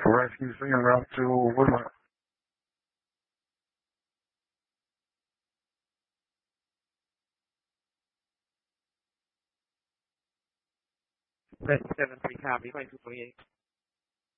Rescue en route to Woodland. West 73 copy, 2228.